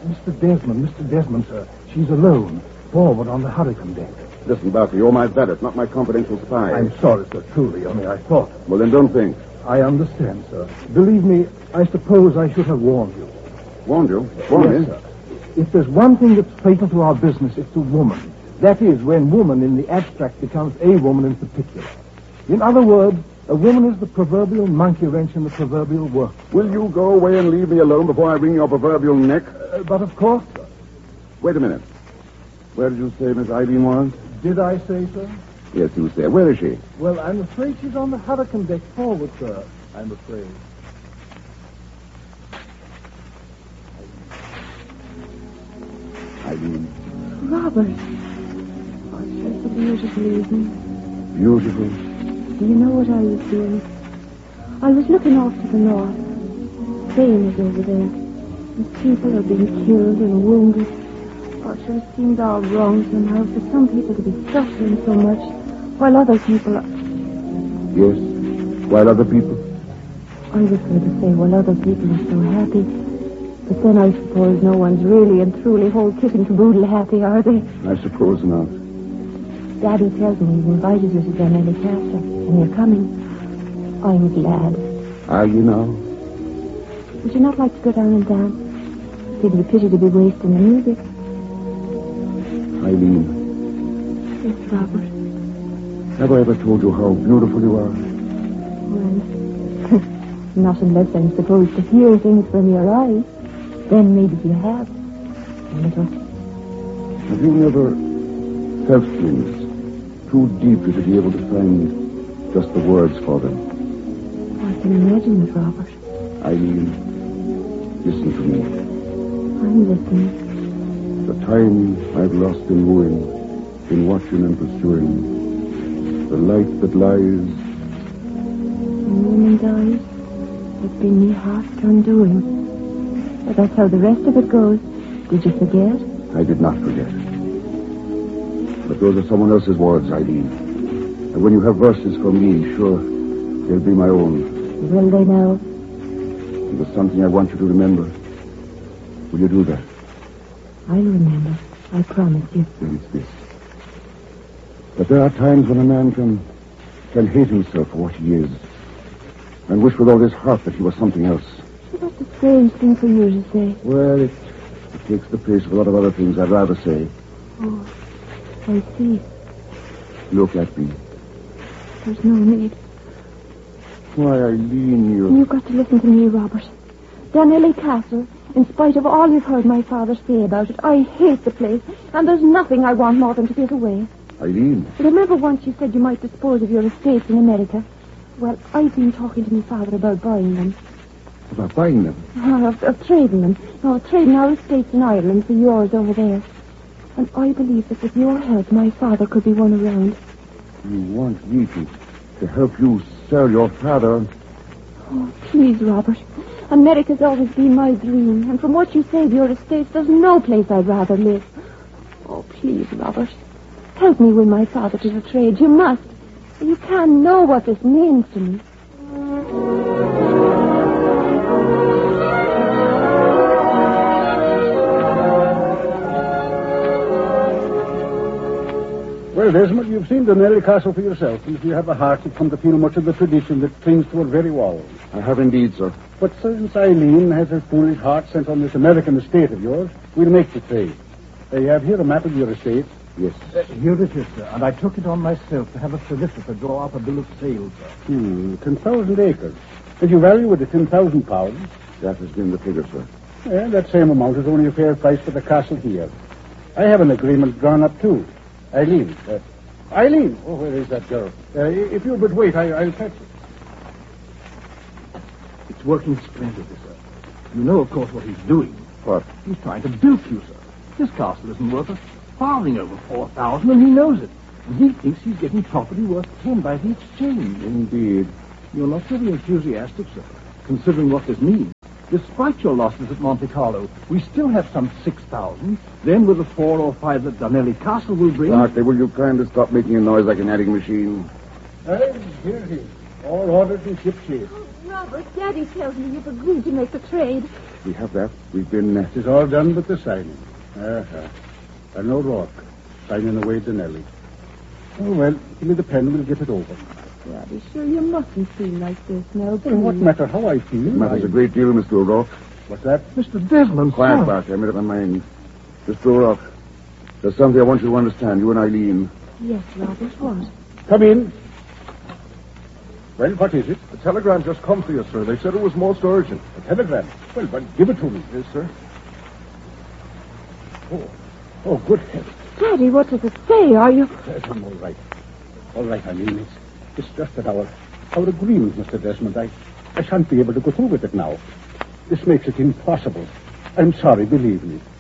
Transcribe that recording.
Mr. Desmond, sir. She's alone, forward on the hurricane deck. Listen, Barker, you're my vedette, not my confidential spy. I'm sorry, sir, truly, only I thought. Well, then don't think. I understand, sir. Believe me, I suppose I should have warned you. Warned you? Warned me? Sir. If there's one thing that's fatal to our business, it's a woman. That is, when woman in the abstract becomes a woman in particular. In other words, a woman is the proverbial monkey wrench in the proverbial work. Will you go away and leave me alone before I wring your proverbial neck? But of course, sir. Wait a minute. Where did you say Miss Eileen was? Did I say so? Yes, you said. Where is she? Well, I'm afraid she's on the hurricane deck forward, sir. I'm afraid. Eileen. Robert. Oh, it's such a beautiful evening. Beautiful. Do you know what I was doing? I was looking off to the north. Spain is over there. And people are being killed and wounded. Oh, it sure seems all wrong somehow for some people to be suffering so much, while other people are... Yes, while other people? I was going to say, while other people are so happy. But then I suppose no one's really and truly whole kit and caboodle happy, are they? I suppose not. Daddy tells me he's invited you to Donnelly Castle, and you're coming. I'm glad. Are you now? Would you not like to go down and dance? It'd be a pity to be wasting the music. Eileen. Yes, Robert. Have I ever told you how beautiful you are? Well, not unless I'm supposed to hear things from your eyes. Then maybe you have. A little. Have you never felt things too deeply to be able to find just the words for them? I can imagine it, Robert. Eileen, listen to me. I'm listening. The time I've lost in wooing, in watching and pursuing, the light that lies. When woman dies, it's been me heart's undoing. But that's how the rest of it goes. Did you forget? I did not forget. But those are someone else's words, Eileen. And when you have verses for me, sure, they'll be my own. Will they now? And there's something I want you to remember. Will you do that? I'll remember. I promise you. Then it's this. That there are times when a man can hate himself for what he is. And wish with all his heart that he was something else. That's a strange thing for you to say. Well, it takes the place of a lot of other things I'd rather say. Oh, I see. Look at me. There's no need. Why, Eileen, You've got to listen to me, Robert. Donnelly Castle, in spite of all you've heard my father say about it, I hate the place, and there's nothing I want more than to get away. Eileen. Remember once you said you might dispose of your estates in America? Well, I've been talking to my father about buying them. About buying them? Of trading them. No, trading our estates in Ireland for yours over there. And I believe that with your help, my father could be won around. You want me to help you sell your father? Oh, please, Robert. America's always been my dream, and from what you say of your estates, there's no place I'd rather live. Oh, please, Robert. Help me win my father to the trade. You must. You can't know what this means to me. Well, Desmond, you've seen Donnelly Castle for yourself, and if you have a heart, you've come to feel much of the tradition that clings to our very walls. I have indeed, sir. But since Eileen has her foolish heart set on this American estate of yours, we'll make the trade. You have here a map of your estate. Yes. Here it is, sir, and I took it on myself to have a solicitor draw up a bill of sale, sir. 10,000 acres. And you value it at £10,000. That has been the figure, sir. Yeah, that same amount is only a fair price for the castle here. I have an agreement drawn up, too. Eileen. Eileen! Oh, where is that girl? If you'll but wait, I'll fetch it. It's working splendidly, sir. You know, of course, what he's doing. What? He's trying to bilk you, sir. This castle isn't worth a farthing over 4,000, and he knows it. And he thinks he's getting property worth 10 by the exchange. Indeed. You're not very enthusiastic, sir, considering what this means. Despite your losses at Monte Carlo, we still have some 6,000. Then with the 4 or 5 that Donnelly Castle will bring... Barclay, will you kindly stop making a noise like an adding machine? Here it is. All ordered and shipshape. Oh, Robert, Daddy tells me you've agreed to make the trade. We have that. We've been... It is all done but the signing. And no Rourke. Signing away Denelli. Oh, well, give me the pen and we'll get it over. Daddy, sure you mustn't feel like this now, Well, what matter how I feel? It matters a great deal, Mr. O'Rourke. What's that? Mr. Desmond, Quiet, sir. Bart. I made up my mind. Mr. O'Rourke, there's something I want you to understand, you and Eileen. Yes, Robert, what? Come in. Well, what is it? The telegram just come for you, sir. They said it was most urgent. A telegram. Well, but give it to me. Yes, sir. Oh, good heavens. Daddy, what does it say? Are you... I'm all right. All right, Eileen. It's just that our agreement, Mr. Desmond, I shan't be able to go through with it now. This makes it impossible. I'm sorry, believe me.